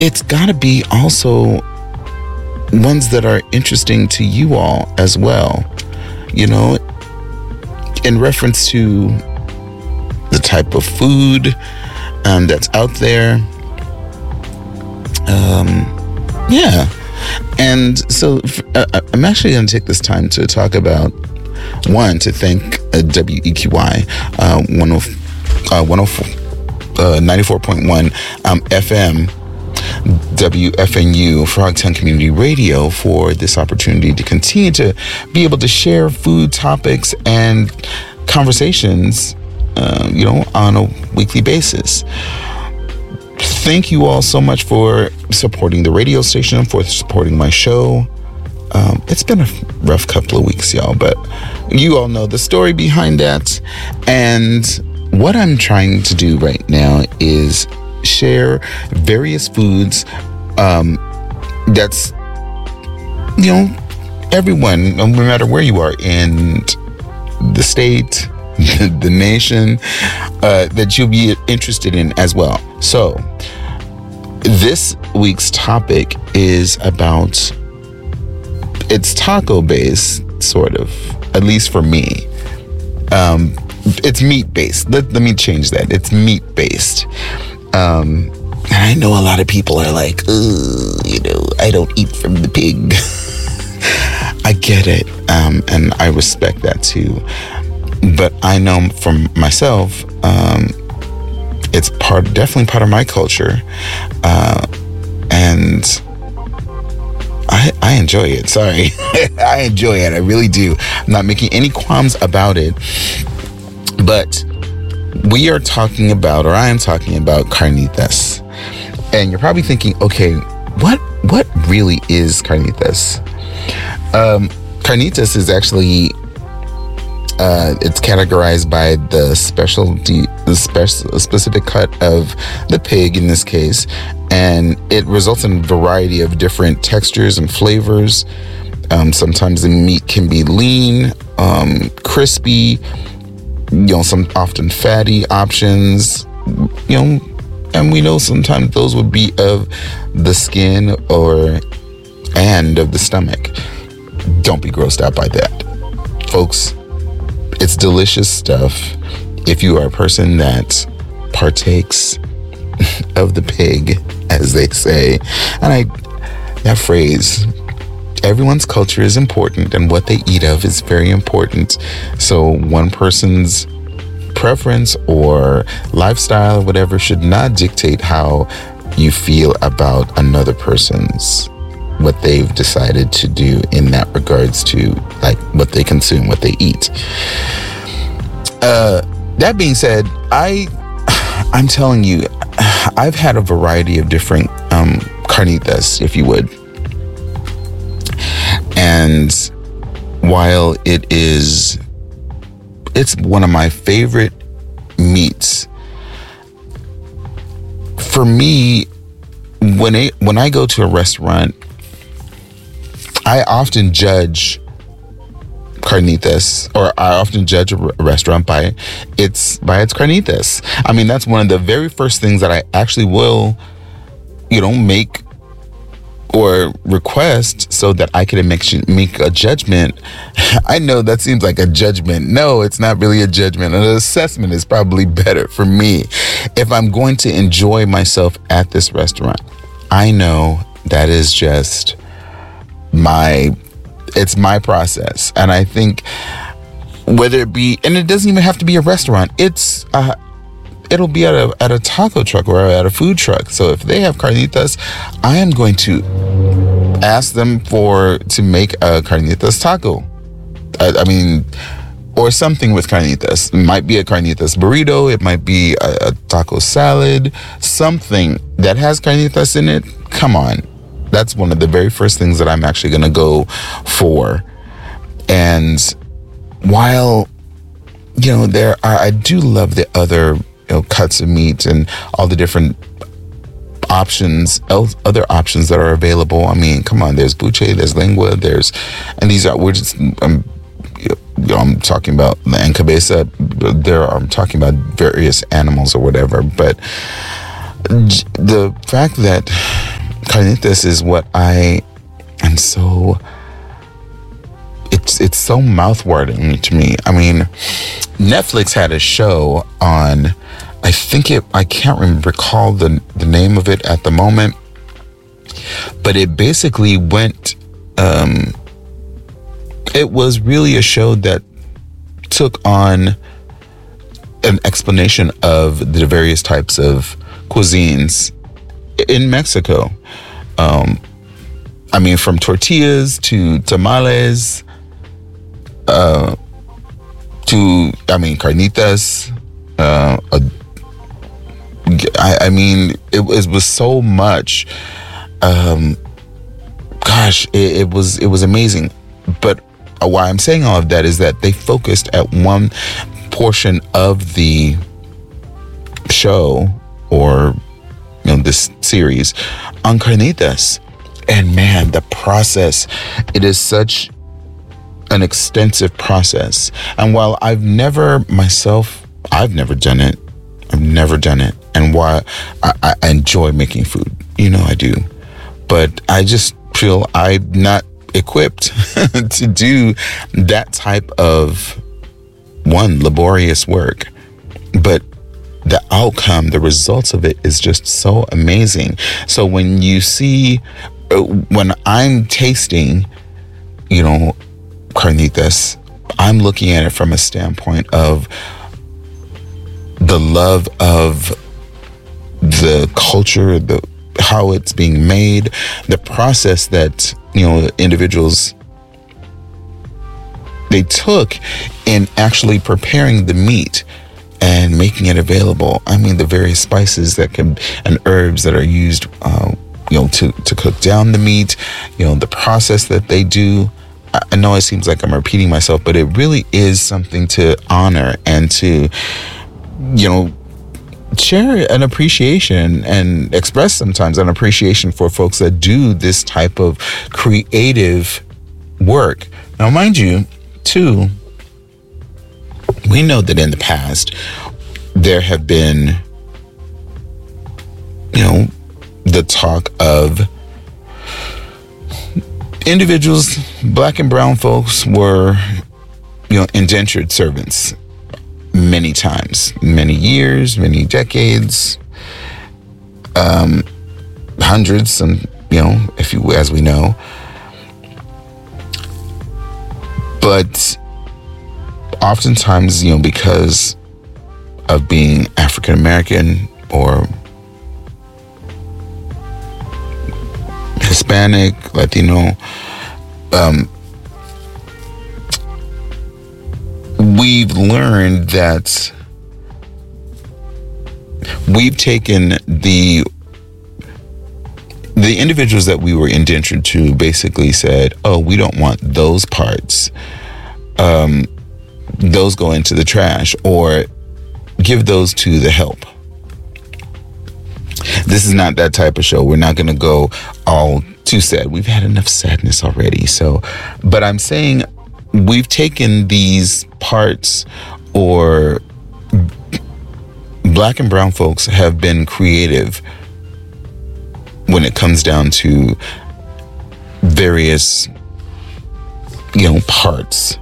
it's got to be also ones that are interesting to you all as well. You know, in reference to the type of food that's out there. Yeah. And so I'm actually going to take this time to talk about, one, to thank WEQY 94.1 FM WFNU Frogtown Community Radio for this opportunity to continue to be able to share food topics and conversations, on a weekly basis. Thank you all so much for supporting the radio station, for supporting my show. It's been a rough couple of weeks, y'all, but you all know the story behind that. And what I'm trying to do right now is share various foods that's, everyone, no matter where you are in the state, the nation, that you'll be interested in as well. So this week's topic is about, it's taco based, sort of, at least for me. It's meat based. Let me change that. It's meat based. And I know a lot of people are like, I don't eat from the pig. I get it. And I respect that too. But I know from myself, it's definitely part of my culture. And I enjoy it. Sorry. I enjoy it. I really do. I'm not making any qualms about it. But we are talking about, or I am talking about, carnitas. And you're probably thinking, okay, what really is carnitas? Carnitas is actually, it's categorized by the specific cut of the pig in this case, and it results in a variety of different textures and flavors. Sometimes the meat can be lean, crispy, some often fatty options, and we know sometimes those would be of the skin and of the stomach. Don't be grossed out by that, folks. It's delicious stuff if you are a person that partakes of the pig, as they say. And that phrase, everyone's culture is important and what they eat of is very important. So one person's preference or lifestyle or whatever should not dictate how you feel about another person's, what they've decided to do in that regards to like what they consume, what they eat. That being said, I'm telling you, I've had a variety of different carnitas, if you would. And while it's one of my favorite meats, for me, when I go to a restaurant, I often judge carnitas, or I often judge a restaurant by its carnitas. I mean, that's one of the very first things that I actually will, make or request so that I can make a judgment. I know that seems like a judgment. No, it's not really a judgment. An assessment is probably better for me. If I'm going to enjoy myself at this restaurant, I know that is just it's my process. And I think whether it be, and it doesn't even have to be a restaurant, it'll be at a taco truck or at a food truck. So if they have carnitas, I am going to ask them to make a carnitas taco. Or something with carnitas. It might be a carnitas burrito. It might be a taco salad. Something that has carnitas in it. Come on. That's one of the very first things that I'm actually going to go for. And while, I do love the other, cuts of meat and all the different other options that are available. I mean, come on, there's buche, there's lengua, I'm talking about en cabeza. I'm talking about various animals or whatever. But the fact that carnitas is what I am so. It's so mouthwatering to me. I mean, Netflix had a show on. I can't recall the name of it at the moment, but it basically went. It was really a show that took on an explanation of the various types of cuisines in Mexico. I mean, from tortillas to tamales, carnitas. I mean, it was so much. It was amazing. But why I'm saying all of that is that they focused at one portion of the show, or this series, on carnitas. And man, the process, it is such an extensive process. And while I've never done it. And while I enjoy making food, I do. But I just feel I'm not equipped to do that type of laborious work. But the outcome, the results of it is just so amazing. So when I'm tasting, carnitas, I'm looking at it from a standpoint of the love of the culture, how it's being made, the process that individuals they took in actually preparing the meat and making it available. I mean, the various spices and herbs that are used, to cook down the meat. The process that they do. I know it seems like I'm repeating myself, but it really is something to honor and to, share an appreciation and express sometimes an appreciation for folks that do this type of creative work. Now, mind you, too, we know that in the past there have been, the talk of individuals, black and brown folks were, indentured servants many times, many years, many decades, hundreds, and as we know. But oftentimes, because of being African American or Hispanic, Latino, we've learned that we've taken the individuals that we were indentured to basically said, oh, we don't want those parts. Those go into the trash, or give those to the help. This is not that type of show. We're not going to go all too sad. We've had enough sadness already. But I'm saying we've taken these parts, or black and brown folks have been creative when it comes down to various, parts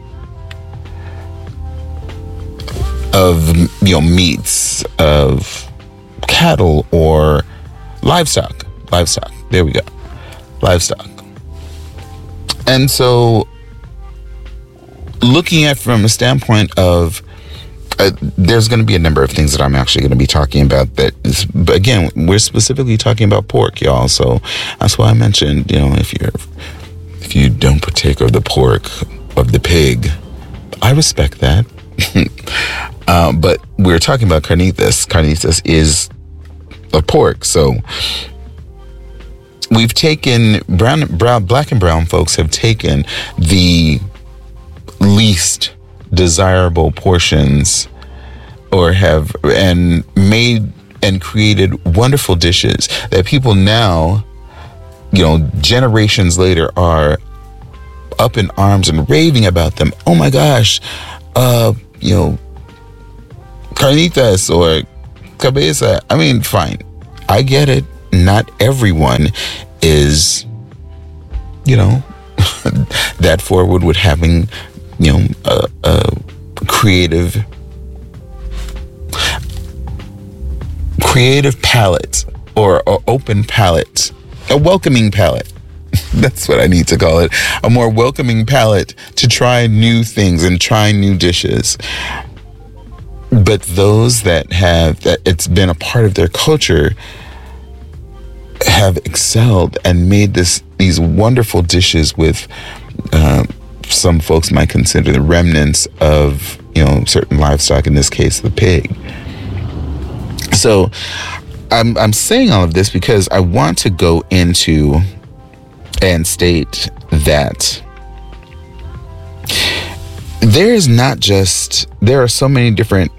of, meats, of cattle or livestock. There we go. Livestock. And so looking at from a standpoint of there's going to be a number of things that I'm actually going to be talking about but again, we're specifically talking about pork, y'all. So that's why I mentioned, if you don't partake of the pork, of the pig, I respect that. But we're talking about carnitas. Carnitas is a pork. So we've taken black and brown folks have taken the least desirable portions, or have and made and created wonderful dishes that people now, generations later, are up in arms and raving about them. Oh my gosh, carnitas or cabeza. I mean, fine, I get it. not everyone is, that forward with having, a creative palette or open palette, a welcoming palette. That's what I need to call it. A more welcoming palette to try new things and try new dishes. But those that it's been a part of their culture have excelled and made these wonderful dishes with some folks might consider the remnants of certain livestock, in this case the pig. So I'm saying all of this because I want to go into and state that there are so many different,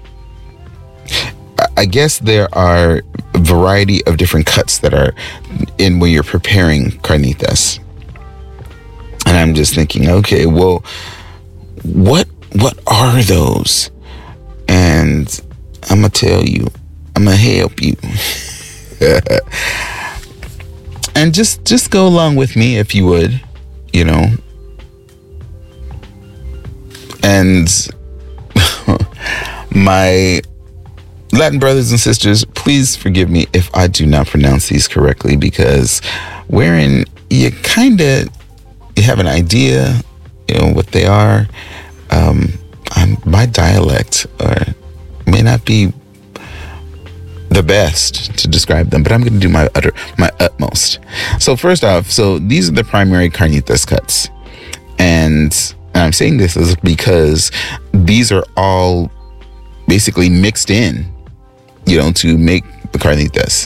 I guess there are a variety of different cuts that are in when you're preparing carnitas. And I'm just thinking, okay, well, what are those? And I'm going to tell you, I'm going to help you. And just go along with me if you would, And my Latin brothers and sisters, please forgive me if I do not pronounce these correctly, because wherein you have an idea, what they are. My dialect may not be the best to describe them, but I'm going to do my utmost. So first off, these are the primary carnitas cuts, and I'm saying this is because these are all basically mixed in, to make the carnitas.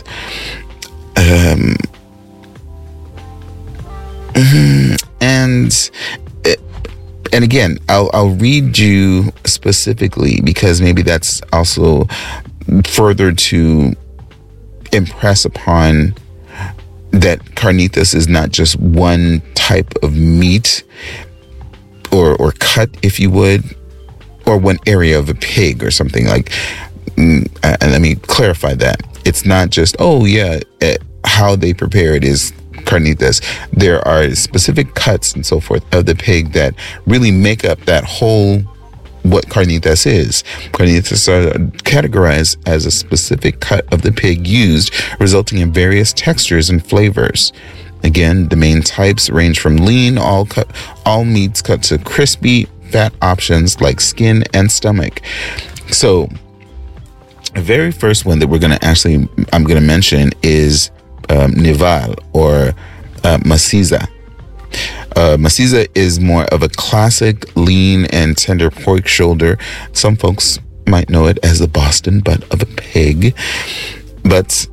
And again, I'll read you specifically because maybe that's also further to impress upon that carnitas is not just one type of meat or cut, if you would, or one area of a pig or something like. And let me clarify that. It's not just, how they prepare it is carnitas. There are specific cuts and so forth of the pig that really make up that whole what carnitas is. Carnitas are categorized as a specific cut of the pig used, resulting in various textures and flavors. Again, the main types range from lean, all meats cut, to crispy, fat options like skin and stomach. So, the very first one that I'm going to mention is Nival or Maciza. Maciza is more of a classic lean and tender pork shoulder. Some folks might know it as the Boston butt of a pig, but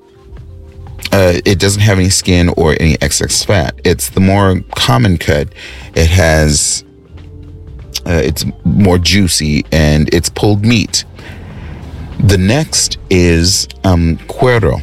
it doesn't have any skin or any excess fat. It's the more common cut. It's more juicy and it's pulled meat. The next is cuero,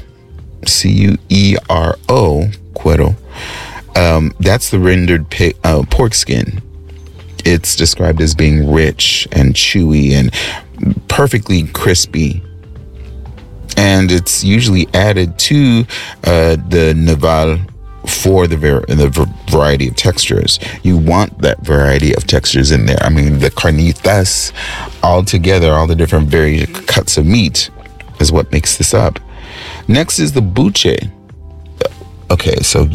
Cuero, cuero. That's the rendered pork skin. It's described as being rich and chewy and perfectly crispy. And it's usually added to the Nival for the variety of textures. You want that variety of textures in there. I mean, the carnitas all together, all the different various cuts of meat is what makes this up. Next is the buche. Okay, so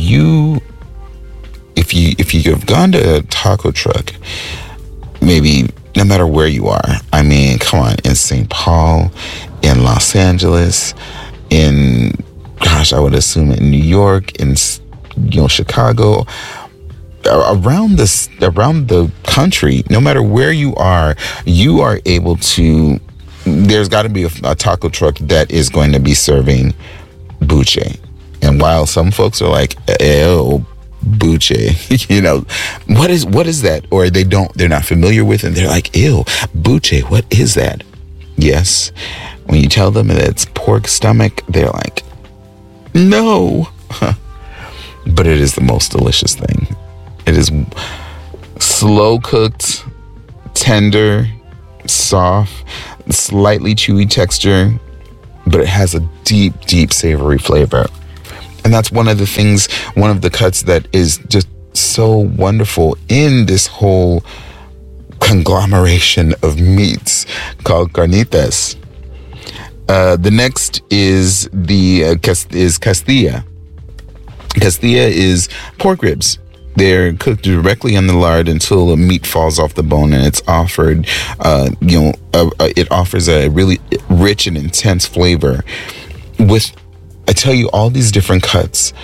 if you have gone to a taco truck, maybe no matter where you are, I mean, come on, in St. Paul, in Los Angeles, I would assume in New York, in Chicago, around the country, no matter where you are able to. There's got to be a taco truck that is going to be serving buche. And while some folks are like, "Ew, buche," what is that? Or they're not familiar with it, and they're like, "Ew, buche, what is that?" Yes, when you tell them that it's pork stomach, they're like, "No." But it is the most delicious thing. It is slow cooked, tender, soft, slightly chewy texture, but it has a deep, deep savory flavor. And that's one of the things, one of the cuts that is just so wonderful in this whole conglomeration of meats called carnitas. The next is costilla. Costilla is pork ribs. They're cooked directly in the lard until the meat falls off the bone, and it's offered, it offers a really rich and intense flavor. I tell you, all these different cuts,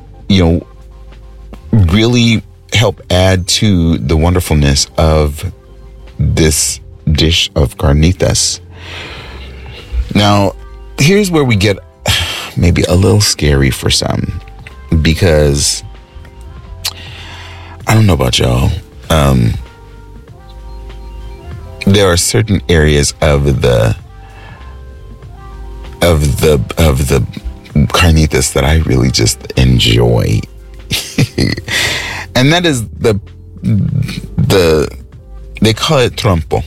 really help add to the wonderfulness of this dish of carnitas. Now, here's where we get maybe a little scary for some, because I don't know about y'all. There are certain areas of the carnitas that I really just enjoy, and that is they call it trompo.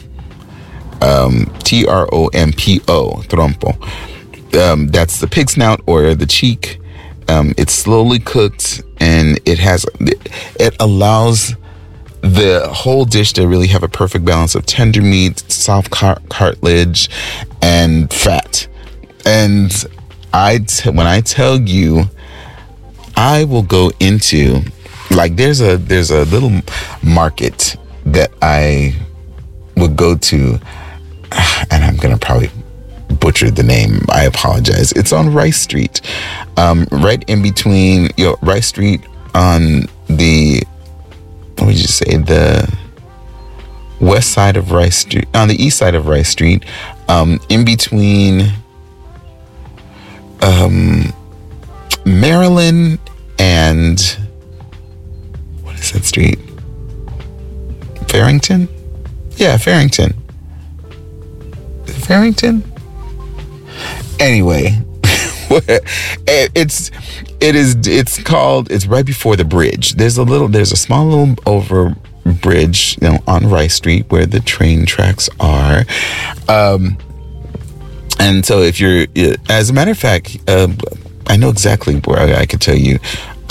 Trompo, trompo. That's the pig snout or the cheek. It's slowly cooked, and it allows the whole dish to really have a perfect balance of tender meat, soft cartilage, and fat. And when I tell you, I will go into, like, there's a little market that I would go to, and I'm gonna probably butcher the name. I apologize. It's on Rice Street, right in between Rice Street on the, what would you say, the west side of Rice Street, on the east side of Rice Street, in between Maryland and, what is that street? Farrington? Yeah, Farrington. Farrington? Anyway, it's right before the bridge. There's a small little over bridge, on Rice Street where the train tracks are. And so if you're, as a matter of fact, I know exactly where I could tell you,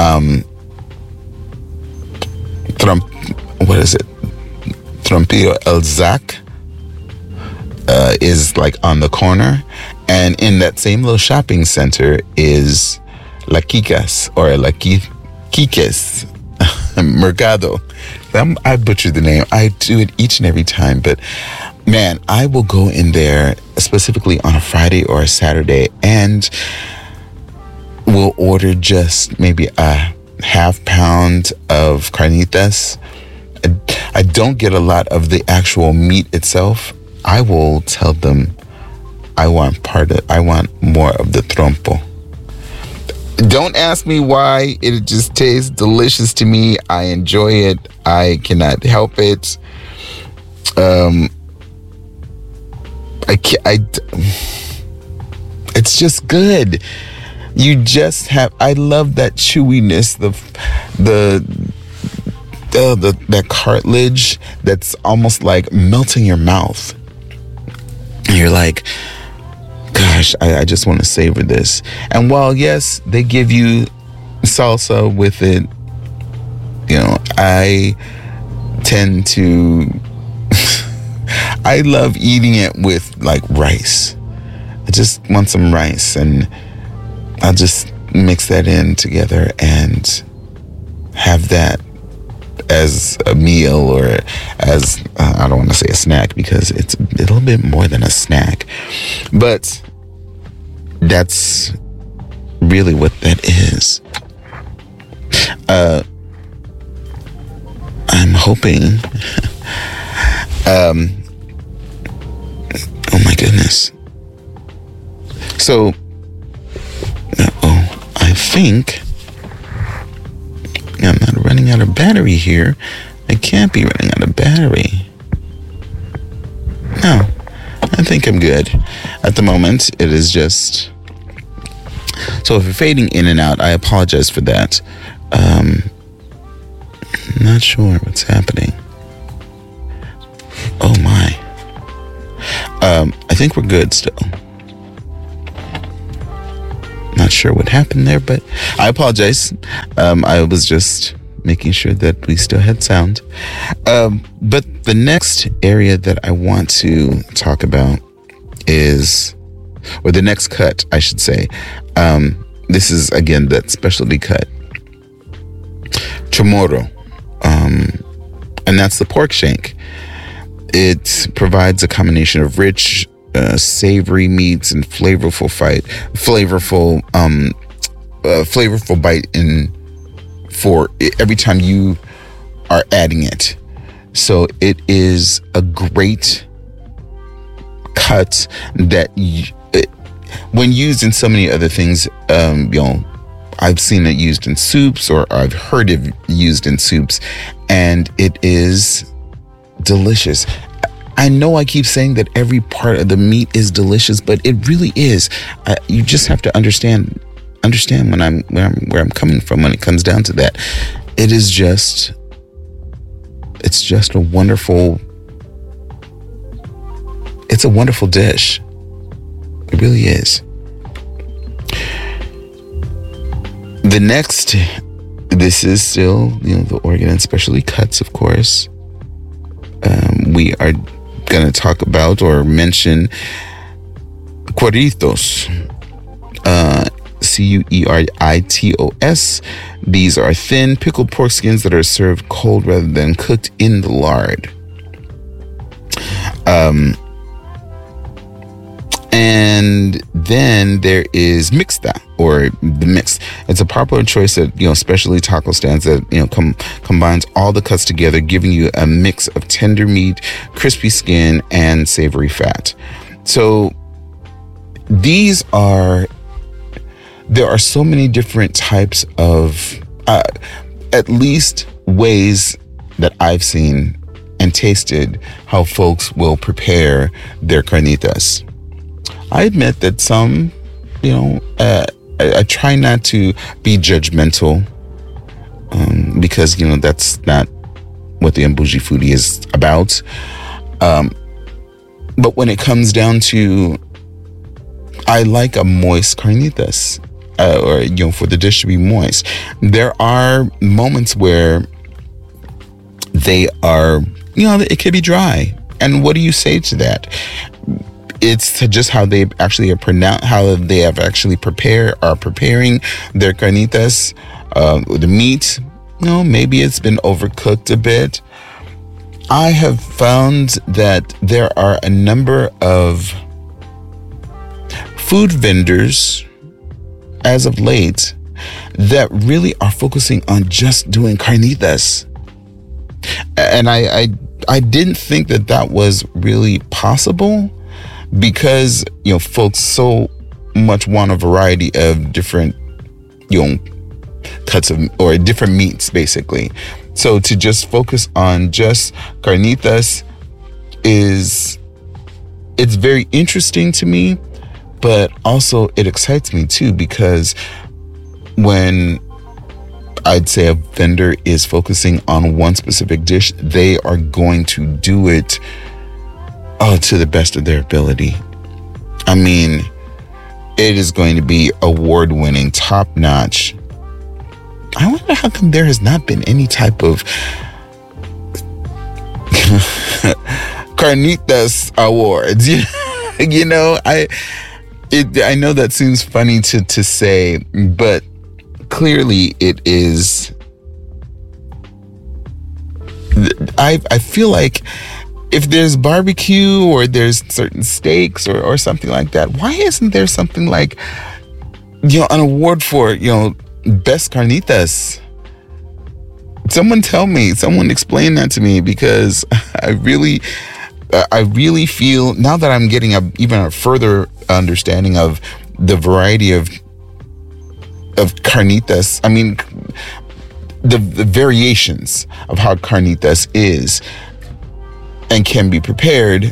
what is it? Trompillo El Zac is like on the corner, and in that same little shopping center is La Quicas or La Quiques Mercado. I butchered the name. I do it each and every time, but man, I will go in there specifically on a Friday or a Saturday, and we'll order just maybe a half pound of carnitas. I don't get a lot of the actual meat itself. I will tell them I want more of the trompo. Don't ask me why. It just tastes delicious to me. I enjoy it. I cannot help it. It's just good. You just have, I love that chewiness, that cartilage that's almost like melting your mouth. And you're like, gosh, I just want to savor this. And while, yes, they give you salsa with it, I tend to, I love eating it with like rice. I just want some rice, and I'll just mix that in together and have that as a meal, or as, I don't want to say a snack because it's a little bit more than a snack, but that's really what that is. I'm hoping, oh my goodness. So, I think I'm not running out of battery here. I can't be running out of battery. No, I think I'm good. At the moment, it is just... So if you're fading in and out, I apologize for that. Not sure what's happening. Oh my. I think we're good still. Not sure what happened there, but I apologize. I was just making sure that we still had sound. But the next area that I want to talk about is, or the next cut, I should say. This is, again, that specialty cut. Chamorro. And that's the pork shank. It provides a combination of rich, savory meats and flavorful bite in for every time you are adding it. So it is a great cut that when used in so many other things, I've seen it used in soups, or I've heard it used in soups, and it is delicious. I know I keep saying that every part of the meat is delicious, but it really is. You just have to understand where I'm coming from when it comes down to that. It's just a wonderful. It's a wonderful dish. It really is. The next, this is still, the organ and specialty cuts, of course. We are going to talk about or mention cueritos. Cueritos. These are thin pickled pork skins that are served cold rather than cooked in the lard. And then there is mixta, or the mix. It's a popular choice at, especially taco stands that, combines all the cuts together, giving you a mix of tender meat, crispy skin, and savory fat. So there are so many different types of, at least ways that I've seen and tasted how folks will prepare their carnitas. I admit that some, I try not to be judgmental, because, that's not what the Mbouji Foodie is about. But when it comes down to, I like a moist carnitas, or, for the dish to be moist. There are moments where they are, it could be dry. And what do you say to that? It's just how they actually are how they have actually preparing their carnitas, the meat. Maybe it's been overcooked a bit. I have found that there are a number of food vendors as of late that really are focusing on just doing carnitas. And I didn't think that was really possible, because folks so much want a variety of different cuts of, or different meats, basically. So to just focus on just carnitas it's very interesting to me, but also it excites me too, because when I'd say a vendor is focusing on one specific dish, they are going to do it to the best of their ability. I mean, it is going to be award-winning, top-notch. I wonder how come there has not been any type of carnitas awards. I know that seems funny to say, but clearly it is. I feel like if there's barbecue, or there's certain steaks or something like that, why isn't there something like, an award for, best carnitas? Someone explain that to me, because I really feel, now that I'm getting even a further understanding of the variety of carnitas, I mean, the variations of how carnitas is and can be prepared,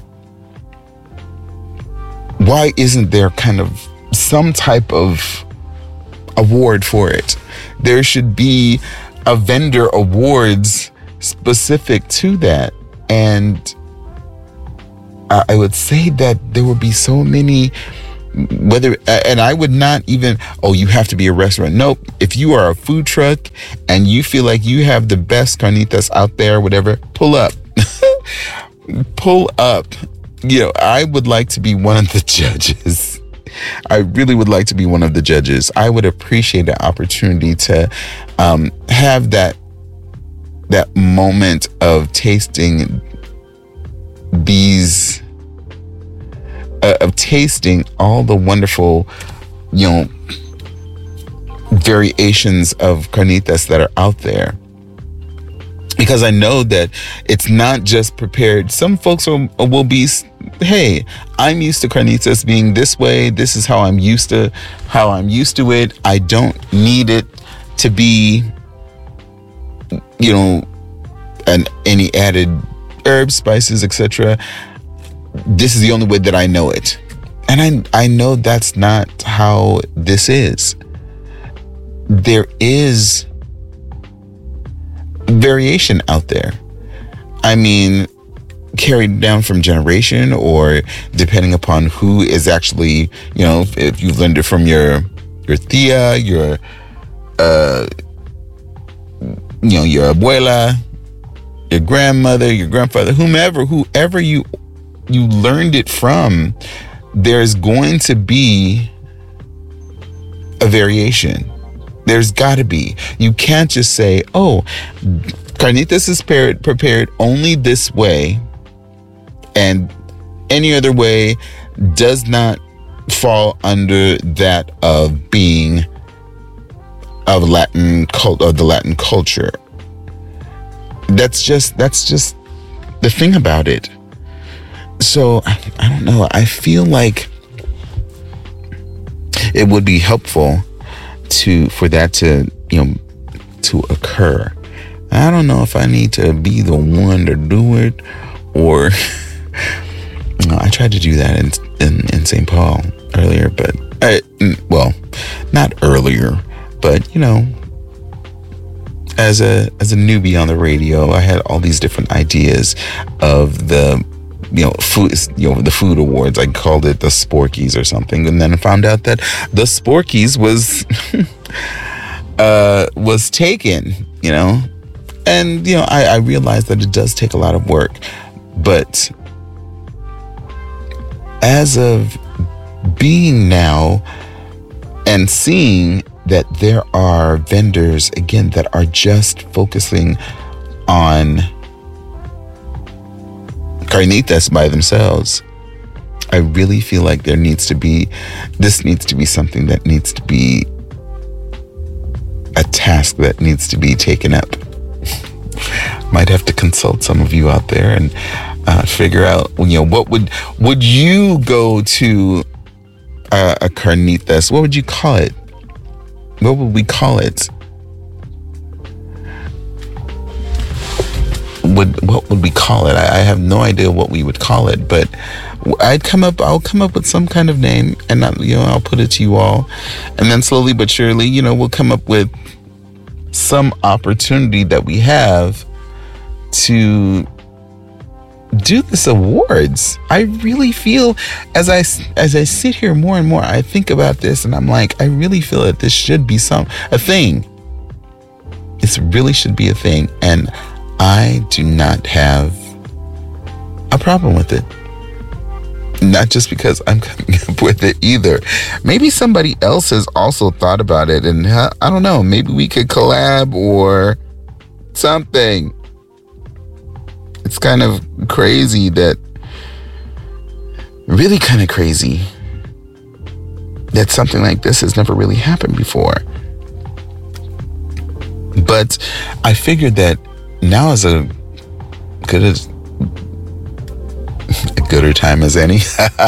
why isn't there kind of some type of award for it? There should be a vendor awards specific to that. And I would say that there would be so many And I would not even, oh, you have to be a restaurant. Nope. If you are a food truck and you feel like you have the best carnitas out there, whatever, pull up. Pull up. I would like to be one of the judges. I really would like to be one of the judges. I would appreciate the opportunity to have that moment of tasting these, of tasting all the wonderful, variations of carnitas that are out there. Because I know that it's not just prepared. Some folks will be, hey, I'm used to carnitas being this way. This is how I'm used to it. I don't need it to be, any added herbs, spices, etc. This is the only way that I know it. And I know that's not how this is. There is variation out there. I mean, carried down from generation, or depending upon who is actually, if you've learned it from your tia, your abuela, your grandmother, your grandfather, whoever you learned it from, there's going to be a variation. There's got to be. You can't just say, oh, carnitas is prepared only this way, and any other way does not fall under that of being of the Latin culture. That's just the thing about it. So I don't know. I feel like it would be helpful for that to occur. I don't know if I need to be the one to do it, or I tried to do that in St. Paul earlier, but not earlier, but as a newbie on the radio, I had all these different ideas of the food, the food awards. I called it the Sporkies or something, and then I found out that the Sporkies was taken, and I realized that it does take a lot of work, but as of being now and seeing that there are vendors again that are just focusing on carnitas by themselves, I really feel like this needs to be something that needs to be a task that needs to be taken up. Might have to consult some of you out there and figure out, what would you go to a carnitas? What would you call it? What would we call it? What would we call it? I have no idea what we would call it, but I'll come up with some kind of name, and I'll put it to you all, and then slowly but surely, we'll come up with some opportunity that we have to do this awards. I really feel, as I sit here more and more, I think about this, and I'm like, I really feel that this should be a thing. It really should be a thing, and I do not have a problem with it. Not just because I'm coming up with it either. Maybe somebody else has also thought about it, and I don't know, maybe we could collab or something. It's kind of crazy really kind of crazy that something like this has never really happened before. But I figured that now is a gooder time as any.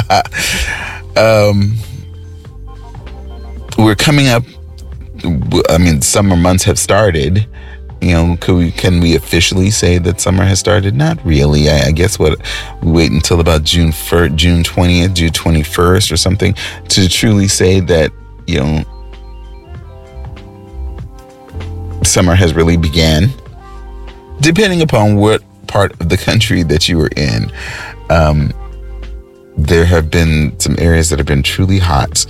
We're coming up. I mean, summer months have started. Can we officially say that summer has started? Not really. I guess we wait until about June 20th, June 21st or something to truly say that, summer has really began, depending upon what part of the country that you were in. there have been some areas that have been truly hot.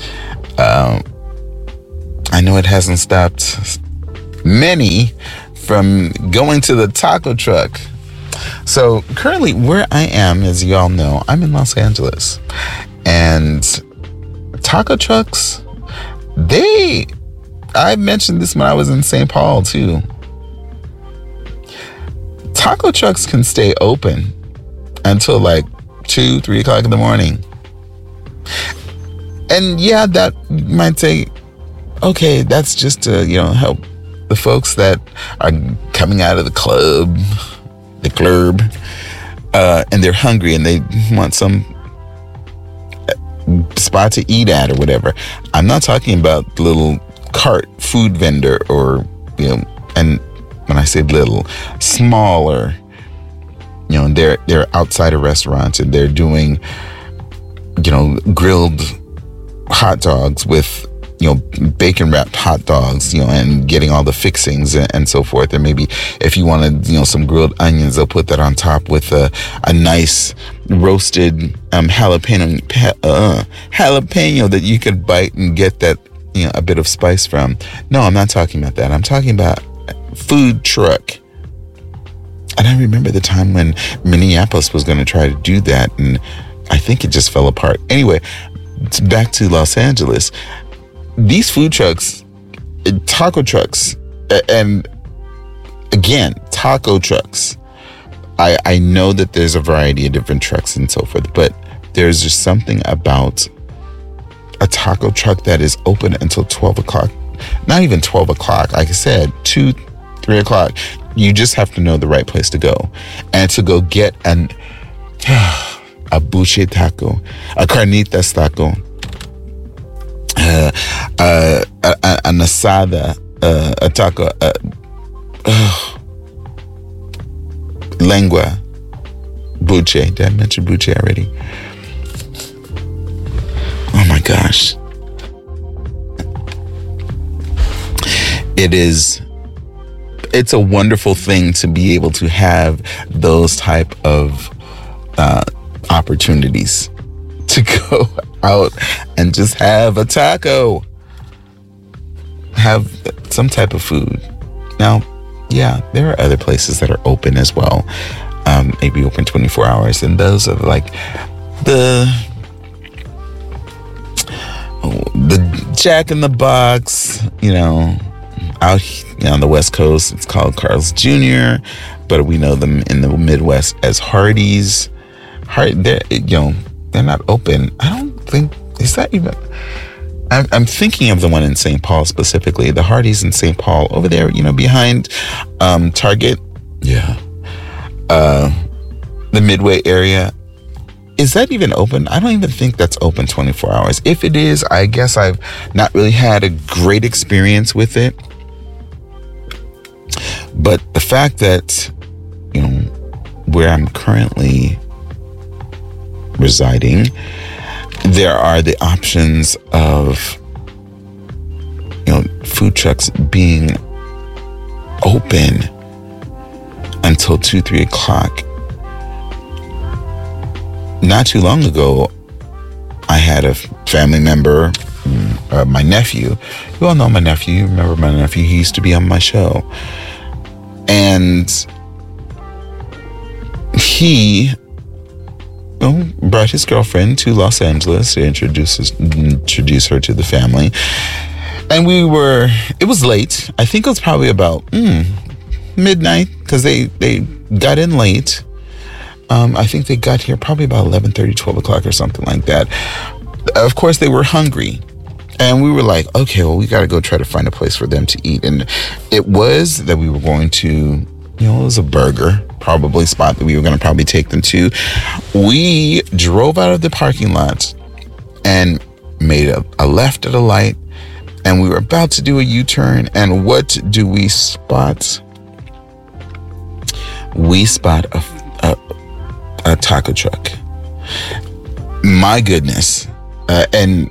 I know it hasn't stopped many from going to the taco truck. So currently where I am, as you all know, I'm in Los Angeles. And taco trucks, I mentioned this when I was in St. Paul too. Taco trucks can stay open until like 2-3 o'clock in the morning. And yeah, that might say, okay, that's just to, help the folks that are coming out of the club, and they're hungry and they want some spot to eat at or whatever. I'm not talking about the little cart food vendor or, and when I say little, smaller, they're outside of restaurants and they're doing, grilled hot dogs with, bacon wrapped hot dogs, and getting all the fixings and so forth. And maybe if you wanted, some grilled onions, they'll put that on top with a nice roasted jalapeno that you could bite and get that, a bit of spice from. No, I'm not talking about that. I'm talking about food truck. And I remember the time when Minneapolis was going to try to do that, and I think it just fell apart. Anyway, back to Los Angeles. These food trucks, taco trucks, and again, taco trucks. I know that there's a variety of different trucks and so forth, but there's just something about a taco truck that is open until 12 o'clock. Not even 12 o'clock. Like I said, 2-3 o'clock. You just have to know the right place to go. And to go get a buche taco, a carnitas taco, an asada, a taco, lengua, buche. Did I mention buche already? Oh my gosh. It's a wonderful thing to be able to have those type of opportunities to go out and just have a taco, have some type of food. Now, yeah, there are other places that are open as well, maybe open 24 hours, and those are like the Jack in the Box, out on the West Coast, it's called Carl's Jr., but we know them in the Midwest as Hardee's. They're not open. I don't think, is that even, I'm thinking of the one in St. Paul specifically, the Hardee's in St. Paul over there, behind Target. Yeah. The Midway area. Is that even open? I don't even think that's open 24 hours. If it is, I guess I've not really had a great experience with it. But the fact that, where I'm currently residing, there are the options of, food trucks being open until 2-3 o'clock. Not too long ago, I had a family member, my nephew. You all know my nephew. You remember my nephew. He used to be on my show. And he brought his girlfriend to Los Angeles to introduce her to the family. And it was late. I think it was probably about midnight, because they got in late. I think they got here probably about 11:30, 12 o'clock or something like that. Of course, they were hungry. And we were like, okay, well, we got to go try to find a place for them to eat. And it was that we were going to, it was a burger, probably spot that we were going to probably take them to. We drove out of the parking lot and made a left at a light. And we were about to do a U-turn. And what do we spot? We spot a taco truck. My goodness. And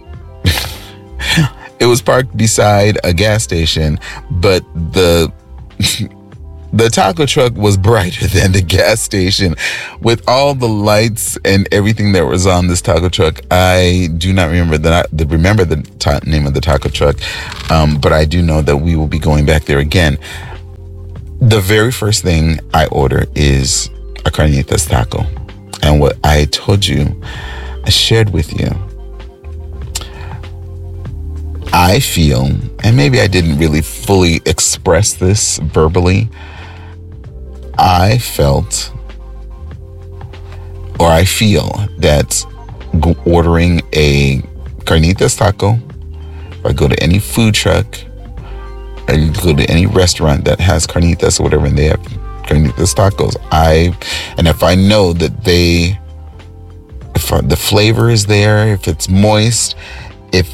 it was parked beside a gas station, but the The taco truck was brighter than the gas station with all the lights and everything that was on this taco truck. I do not remember the name of the taco truck, but I do know that we will be going back there again. The very first thing I order is a carnitas taco. And what I told you, I shared with you, I feel, and maybe I didn't really fully express this verbally, I felt, or I feel that ordering a carnitas taco, if I go to any food truck, I go to any restaurant that has carnitas or whatever, and they have carnitas tacos, and if I know that if the flavor is there, if it's moist, if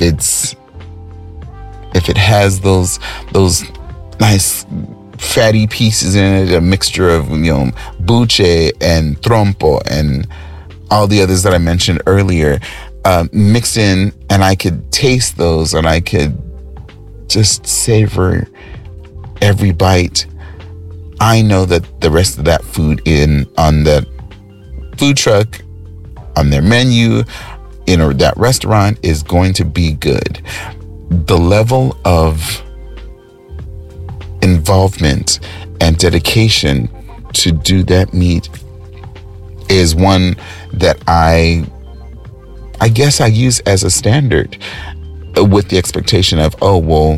it has those nice fatty pieces in it, a mixture of, buche and trompo and all the others that I mentioned earlier, mixed in, and I could taste those and I could just savor every bite. I know that the rest of that food on that food truck, on their menu, in that restaurant is going to be good. The level of involvement and dedication to do that meat is one that I guess I use as a standard, with the expectation of, oh, well,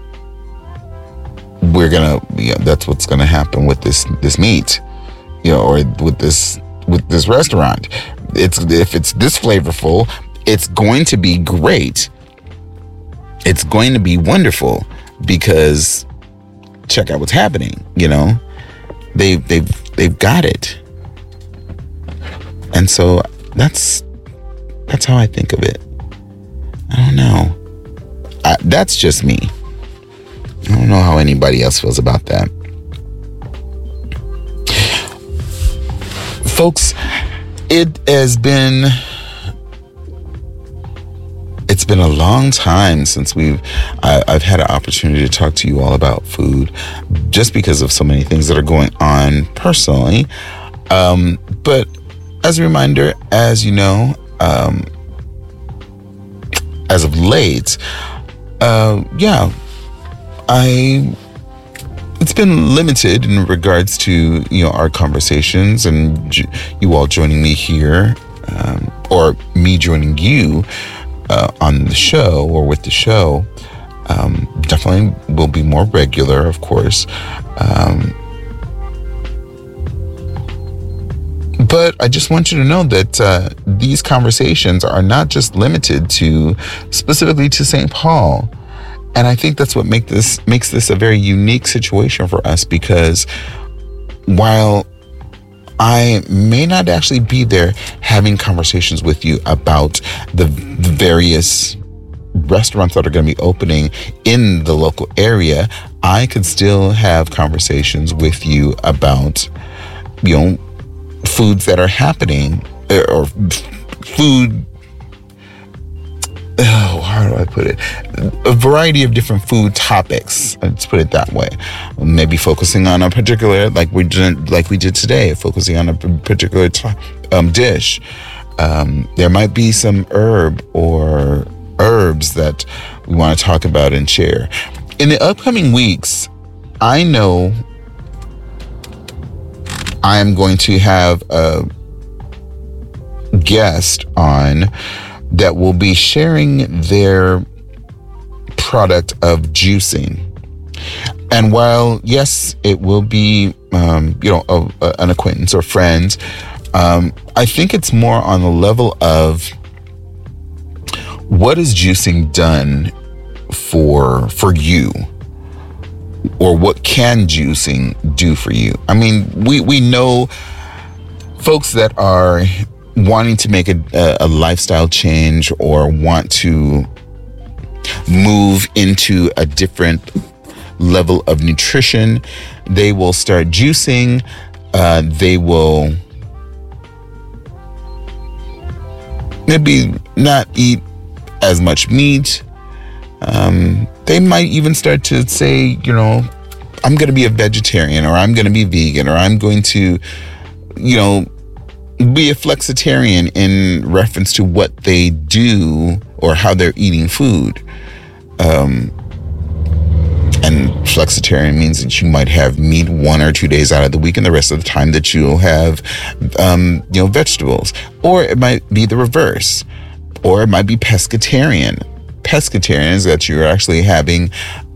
we're gonna, that's what's gonna happen with this meat, or with this restaurant. If it's this flavorful, it's going to be great. It's going to be wonderful, because check out what's happening. They've got it, and so that's how I think of it. I don't know. That's just me. I don't know how anybody else feels about that. Folks, it's been a long time since I've had an opportunity to talk to you all about food, just because of so many things that are going on personally. But as a reminder, as you know, as of late, it's been limited in regards to, our conversations and you all joining me here, or me joining you on the show or with the show. Definitely will be more regular, of course. But I just want you to know that these conversations are not just limited specifically to St. Paul. And I think that's what makes this a very unique situation for us, because while I may not actually be there having conversations with you about the various restaurants that are going to be opening in the local area, I could still have conversations with you about, foods that are happening, or food. Oh, how do I put it? A variety of different food topics. Let's put it that way. Maybe focusing on a particular, like we did today, focusing on a particular dish. There might be some herb or herbs that we want to talk about and share. In the upcoming weeks, I know I am going to have a guest on that will be sharing their product of juicing. And while, yes, it will be, an acquaintance or friend, I think it's more on the level of what is juicing done for you, or what can juicing do for you? I mean, we know folks that are wanting to make a lifestyle change or want to move into a different level of nutrition. They will start juicing. They will maybe not eat as much meat. They might even start to say, I'm going to be a vegetarian, or I'm going to be vegan, or I'm going to, be a flexitarian in reference to what they do or how they're eating food. And flexitarian means that you might have meat 1 or 2 days out of the week, and the rest of the time that you'll have, vegetables. Or it might be the reverse. Or it might be pescatarian. Pescatarian is that you're actually having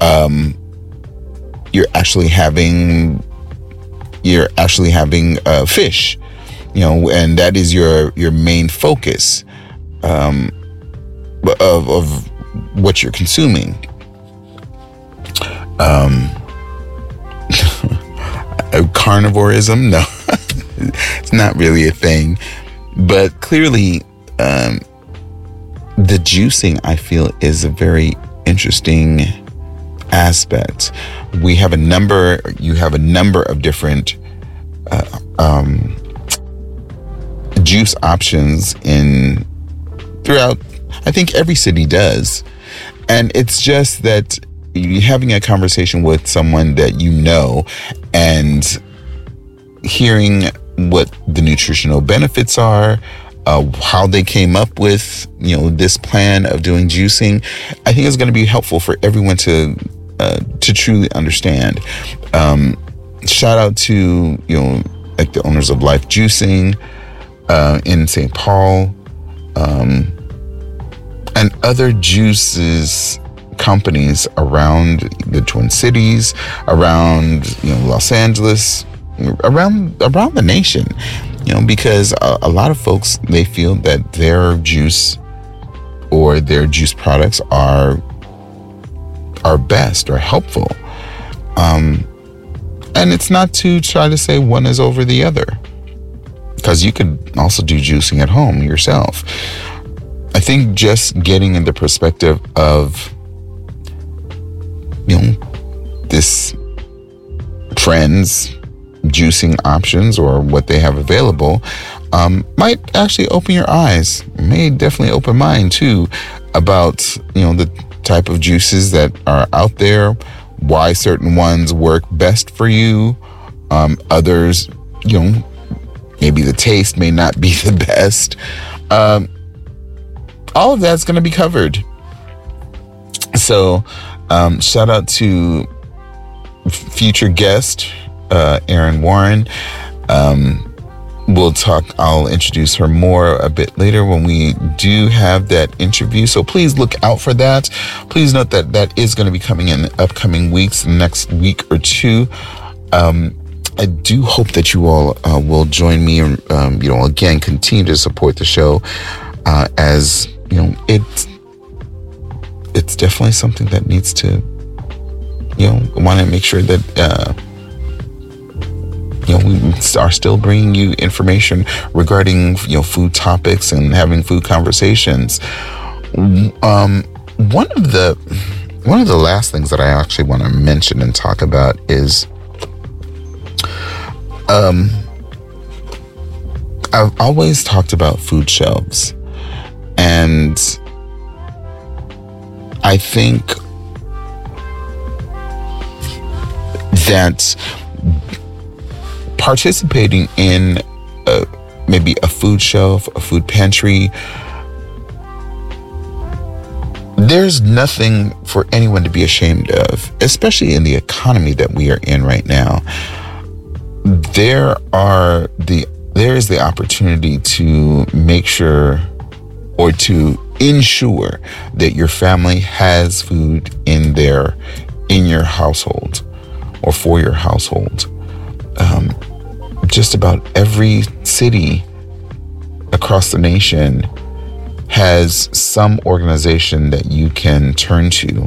fish, and that is your main focus of what you're consuming. Carnivorism, no, it's not really a thing, but clearly, the juicing, I feel, is a very interesting aspect. You have a number of different juice options throughout. I think every city does, and it's just that you're having a conversation with someone that you know and hearing what the nutritional benefits are, how they came up with this plan of doing juicing. I think it's going to be helpful for everyone to truly understand. Shout out to like the owners of Life Juicing in St. Paul, and other juices companies around the Twin Cities, around Los Angeles, around the nation. Because a lot of folks, they feel that their juice or their juice products are best or helpful. And it's not to try to say one is over the other, because you could also do juicing at home yourself. I think just getting in the perspective of, this friends juicing options or what they have available might actually open your eyes, may definitely open mine too, about the type of juices that are out there, why certain ones work best for you, others maybe the taste may not be the best. All of that's going to be covered. So shout out to future guest Erin Warren. I'll introduce her more a bit later when we do have that interview. So please look out for that. Please note that is going to be coming in the upcoming weeks, next week or two. I do hope that you all will join me and, again, continue to support the show as, it's definitely something that needs to, want to make sure that, we are still bringing you information regarding, food topics and having food conversations. One of the last things that I actually want to mention and talk about is, I've always talked about food shelves, and I think that participating in maybe a food shelf, a food pantry, there's nothing for anyone to be ashamed of, especially in the economy that we are in right now. There is the opportunity to make sure or to ensure that your family has food in your household or for your household. Just about every city across the nation has some organization that you can turn to.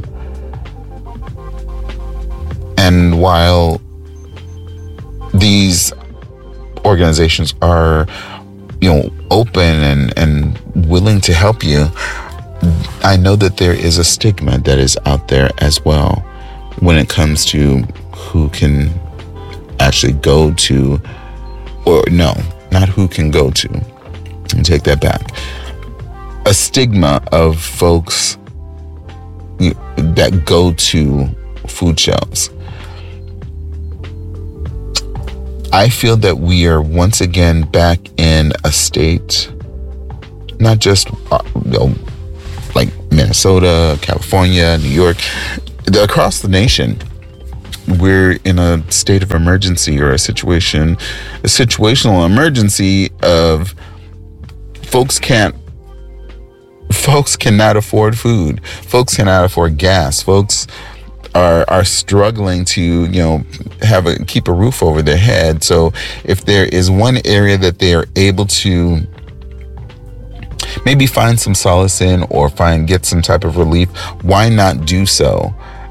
And while these organizations are, open and willing to help you, I know that there is a stigma that is out there as well when it comes to who can actually go to, or no, not who can go to. Let me take that back. A stigma of folks that go to food shelves. I feel that we are once again back in a state, not just like Minnesota, California, New York, across the nation. We're in a state of emergency, or a situational emergency of folks cannot afford food. Folks cannot afford gas. Folks are struggling to, keep a roof over their head. So if there is one area that they are able to maybe find some solace in, or get some type of relief, why not do so?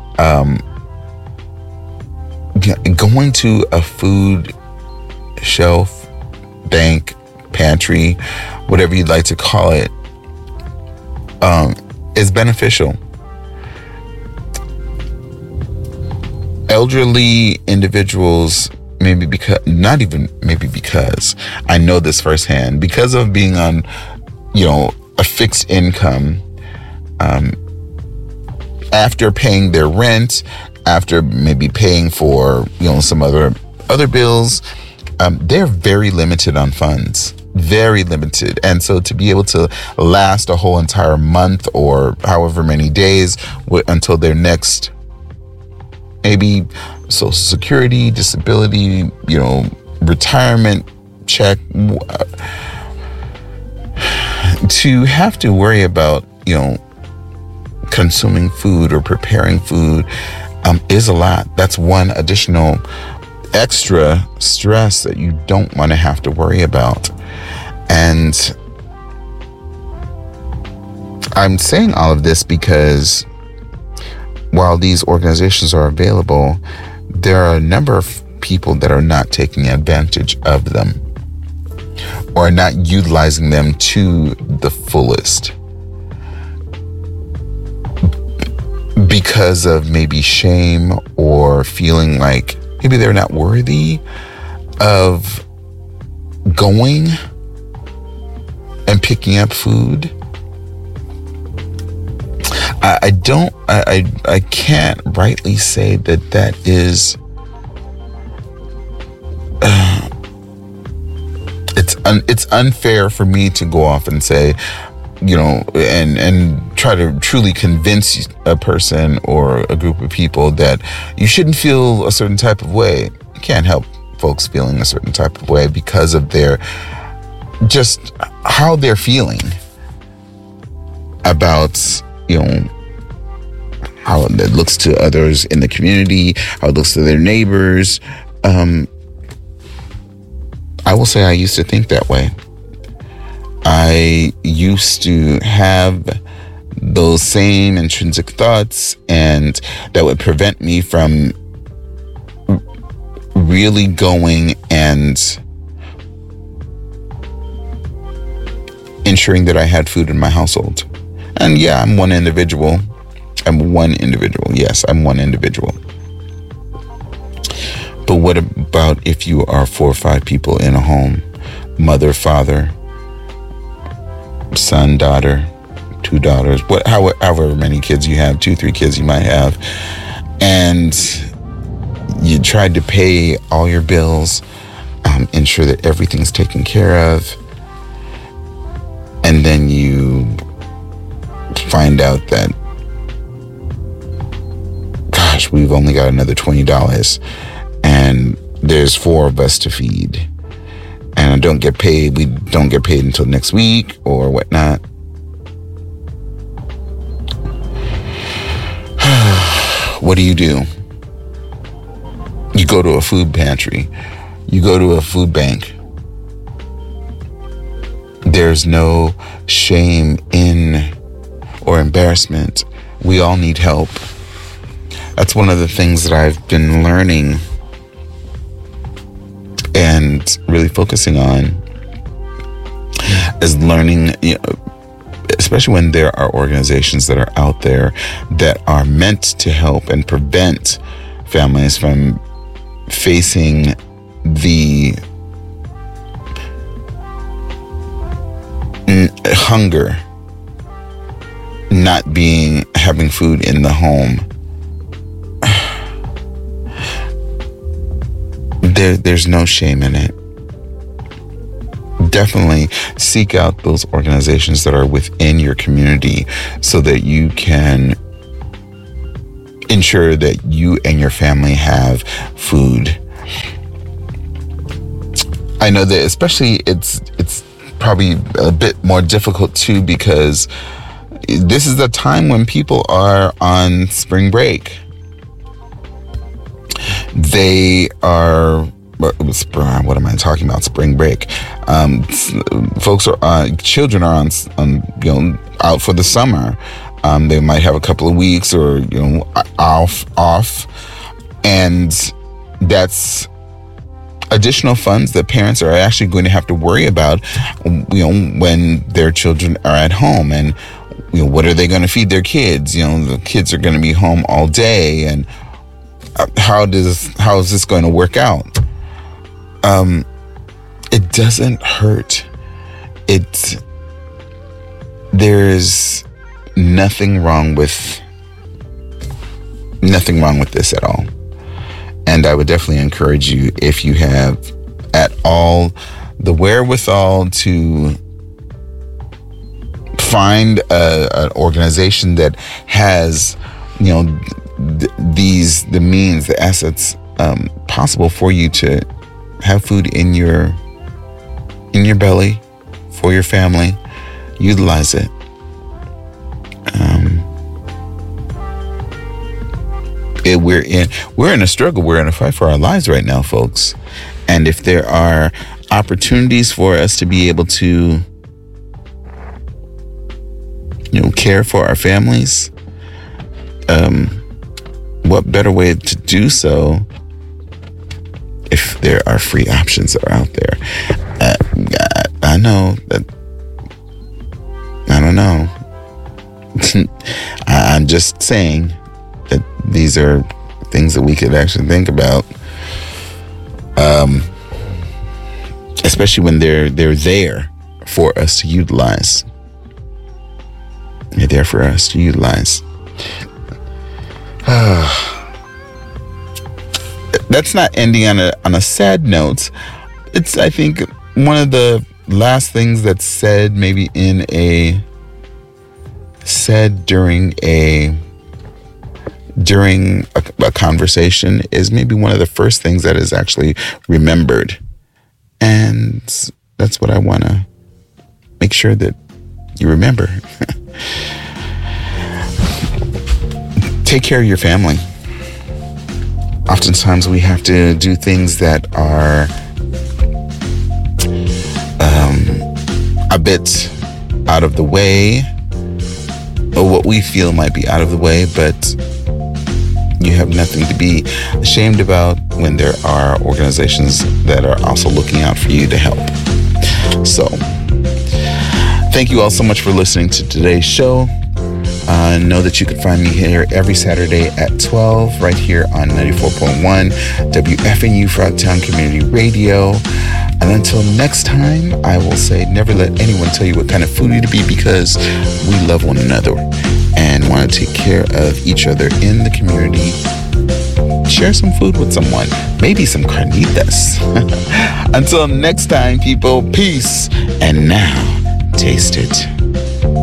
Going to a food shelf, bank, pantry, whatever you'd like to call it, is beneficial. Elderly individuals, because I know this firsthand, because of being on, a fixed income, after paying their rent, after maybe paying for, some other bills, they're very limited on funds, very limited. And so to be able to last a whole entire month, or however many days until their next, maybe Social Security, disability, retirement check, to have to worry about, consuming food or preparing food, is a lot. That's one additional extra stress that you don't want to have to worry about. And I'm saying all of this because while these organizations are available, there are a number of people that are not taking advantage of them, or not utilizing them to the fullest, because of maybe shame, or feeling like maybe they're not worthy of going and picking up food. I can't rightly say that is it's unfair for me to go off and say, and try to truly convince a person or a group of people that you shouldn't feel a certain type of way. You can't help folks feeling a certain type of way because of just how they're feeling about, how it looks to others in the community, how it looks to their neighbors. I will say I used to think that way. I used to have those same intrinsic thoughts, and that would prevent me from really going and ensuring that I had food in my household. And yeah, I'm one individual. Yes, I'm one individual. But what about if you are 4 or 5 people in a home? Mother, father, son, daughter, 2 daughters, however many kids you have, 2, 3 kids you might have, and you tried to pay all your bills, ensure that everything's taken care of, and then you find out that, gosh, we've only got another $20, and there's 4 of us to feed, and we don't get paid until next week or whatnot. What do? You go to a food pantry. You go to a food bank. There's no shame in or embarrassment. We all need help. That's one of the things that I've been learning and really focusing on, is learning, especially when there are organizations that are out there that are meant to help and prevent families from facing the hunger, having food in the home. there's no shame in it. Definitely seek out those organizations that are within your community so that you can ensure that you and your family have food. I know that especially it's probably a bit more difficult too, because this is the time when people are on spring break. They are, what am I talking about? Spring break. Folks are, children are on, out for the summer. They might have a couple of weeks or, off. And that's additional funds that parents are actually going to have to worry about, when their children are at home. And, what are they going to feed their kids? The kids are going to be home all day. And how is this going to work out? It doesn't hurt. There's nothing wrong with this at all. And I would definitely encourage you, if you have at all the wherewithal, to find an organization that has, the means, the assets possible for you to have food in your belly for your family. Utilize it. We're in a struggle. We're in a fight for our lives right now, folks. And if there are opportunities for us to be able to, care for our families, what better way to do so if there are free options that are out there? I know that. I don't know. I'm just saying that these are things that we could actually think about, especially when they're there for us to utilize. They're there for us to utilize. That's not ending on a sad note. It's, I think, one of the last things that's said during a conversation is maybe one of the first things that is actually remembered. And that's what I want to make sure that you remember. Take care of your family. Oftentimes we have to do things that are a bit out of the way, or what we feel might be out of the way, but you have nothing to be ashamed about when there are organizations that are also looking out for you to help. So, thank you all so much for listening to today's show. Know that you can find me here every Saturday at 12, right here on 94.1 WFNU Frogtown Community Radio. And until next time, I will say, never let anyone tell you what kind of food to be, because we love one another and want to take care of each other in the community. Share some food with someone, maybe some carnitas. Until next time, people, peace. And now, taste it.